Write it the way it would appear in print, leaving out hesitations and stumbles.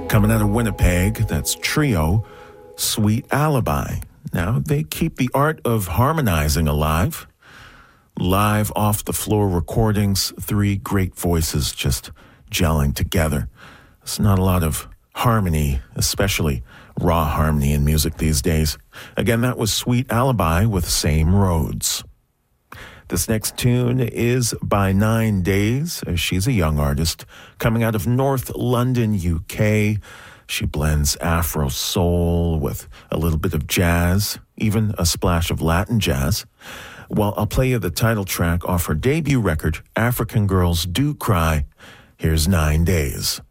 Coming out of Winnipeg, that's trio Sweet Alibi. Now, they keep the art of harmonizing alive. Live off-the-floor recordings, three great voices just gelling together. There's not a lot of harmony, especially raw harmony in music these days. Again, that was Sweet Alibi with Same Roads. This next tune is by 9 Days. She's a young artist coming out of North London, UK. She blends Afro soul with a little bit of jazz, even a splash of Latin jazz. Well, I'll play you the title track off her debut record, African Girls Do Cry. Here's 9 Days.